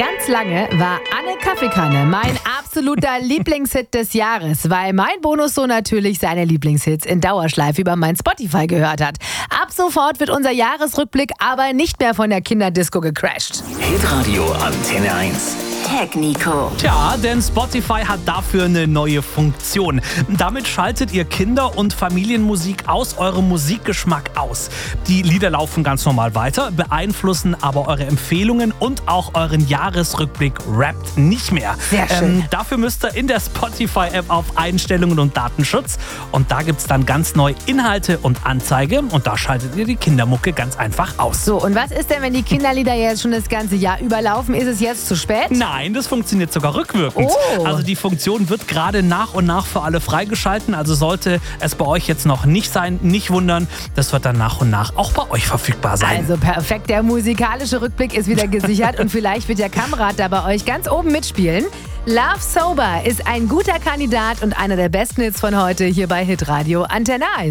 Ganz lange war Anne Kaffeekanne mein absoluter Lieblingshit des Jahres, weil mein Bonussohn natürlich seine Lieblingshits in Dauerschleife über mein Spotify gehört hat. Ab sofort wird unser Jahresrückblick aber nicht mehr von der Kinderdisco gecrashed. Hitradio Antenne 1. Tag Nico. Tja, denn Spotify hat dafür eine neue Funktion. Damit schaltet ihr Kinder- und Familienmusik aus eurem Musikgeschmack aus. Die Lieder laufen ganz normal weiter, beeinflussen aber eure Empfehlungen und auch euren Jahresrückblick rappt nicht mehr. Sehr schön. Dafür müsst ihr in der Spotify-App auf Einstellungen und Datenschutz und da gibt's dann ganz neu Inhalte und Anzeige und da schaltet ihr die Kindermucke ganz einfach aus. So, und was ist denn, wenn die Kinderlieder jetzt schon das ganze Jahr überlaufen? Ist es jetzt zu spät? Nein, das funktioniert sogar rückwirkend. Oh. Also die Funktion wird gerade nach und nach für alle freigeschalten. Also sollte es bei euch jetzt noch nicht sein, nicht wundern. Das wird dann nach und nach auch bei euch verfügbar sein. Also perfekt, der musikalische Rückblick ist wieder gesichert und vielleicht wird der Kamerad da bei euch ganz oben mitspielen. Love Sober ist ein guter Kandidat und einer der besten Hits von heute hier bei Hitradio Antenne 1.